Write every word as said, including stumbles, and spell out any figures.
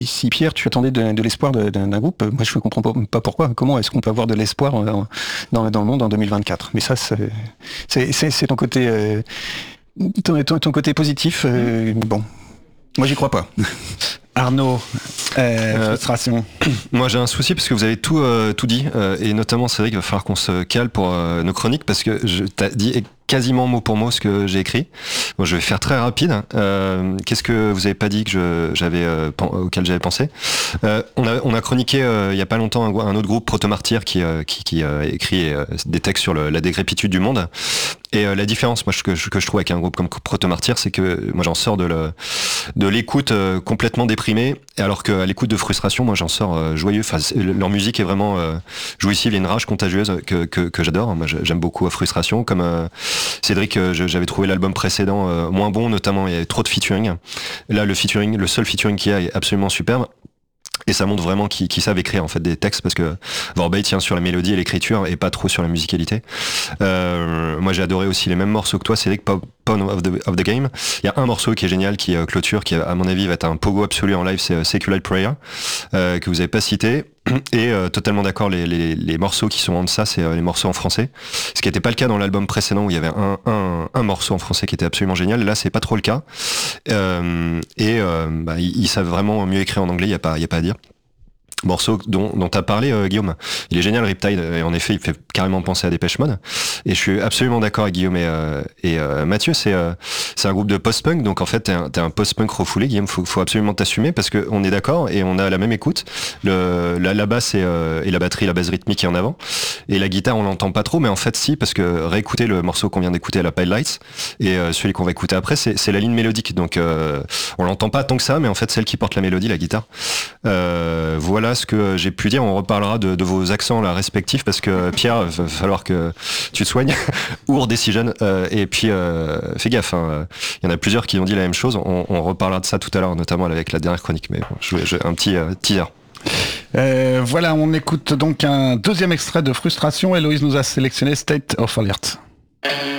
si Pierre, tu attendais de, de l'espoir de, d'un, d'un groupe, moi je ne comprends pas, pas pourquoi. Comment est-ce qu'on peut avoir de l'espoir dans, dans, dans le monde en deux mille vingt-quatre? Mais ça, c'est, c'est, c'est, c'est ton côté, euh, ton, ton, ton côté positif. Euh, bon, moi j'y crois pas. Arnaud, euh, Euh, frustration. Moi j'ai un souci parce que vous avez tout, euh, tout dit, euh, et notamment Cédric, il va falloir qu'on se cale pour euh, nos chroniques parce que je t'as dit quasiment mot pour mot ce que j'ai écrit. Bon, je vais faire très rapide. Euh, qu'est-ce que vous avez pas dit que je, j'avais euh, pen, auquel j'avais pensé? euh, on, a, on a chroniqué euh, il y a pas longtemps un, un autre groupe, Proto-Martyr, qui, euh, qui, qui euh, écrit euh, des textes sur le, la décrépitude du monde. Et euh, la différence, moi, que, que je trouve avec un groupe comme Proto-Martyr, c'est que moi j'en sors de, le, de l'écoute euh, complètement déprimée, alors qu'à l'écoute de frustration, moi j'en sors euh, joyeux. Enfin, leur musique est vraiment euh, jouissive, il y a une rage contagieuse que, que, que j'adore. Moi j'aime beaucoup Frustration, comme euh, Cédric, euh, j'avais trouvé l'album précédent euh, moins bon, notamment il y avait trop de featuring. Là, le featuring, le seul featuring qu'il y a est absolument superbe. Et ça montre vraiment qu'ils, qu'ils savent écrire en fait des textes, parce que Vorbey tient sur la mélodie et l'écriture et pas trop sur la musicalité. Euh, moi j'ai adoré aussi les mêmes morceaux que toi, Cédric, Pawn of the, of the Game. Il y a un morceau qui est génial, qui est euh, Clôture, qui à mon avis va être un pogo absolu en live, c'est euh, Secular Prayer, euh, que vous avez pas cité. Et euh, totalement d'accord, les, les, les morceaux qui sont en deçà, c'est euh, les morceaux en français. Ce qui n'était pas le cas dans l'album précédent où il y avait un, un, un morceau en français qui était absolument génial. Et là, c'est pas trop le cas. Euh, et euh, bah, ils, ils savent vraiment mieux écrire en anglais, il n'y a pas, il y a pas à dire. Morceau dont, dont tu as parlé, euh, Guillaume. Il est génial, Riptide, et en effet, il fait carrément penser à Dépêche Mode. Et je suis absolument d'accord avec Guillaume et, euh, et euh, Mathieu. C'est, euh, c'est un groupe de post-punk, donc en fait, t'es un, t'es un post-punk refoulé, Guillaume. Faut, faut absolument t'assumer parce qu'on est d'accord et on a la même écoute. Le, la, la basse et, euh, et la batterie, la base rythmique est en avant. Et la guitare, on l'entend pas trop, mais en fait, si, parce que réécouter le morceau qu'on vient d'écouter à la Pale Lights et euh, celui qu'on va écouter après, c'est, c'est la ligne mélodique. Donc, euh, on l'entend pas tant que ça, mais en fait, celle qui porte la mélodie, la guitare. Euh, voilà ce que j'ai pu dire. On reparlera de, de vos accents là respectifs parce que Pierre, il va falloir que tu te soignes. Our Decision. Euh, et puis euh, fais gaffe, hein, il y en a plusieurs qui ont dit la même chose. On, on reparlera de ça tout à l'heure, notamment avec la dernière chronique. Mais bon, je, je, un petit euh, teaser. Euh, voilà, on écoute donc un deuxième extrait de Frustration. Héloïse nous a sélectionné State of Alert.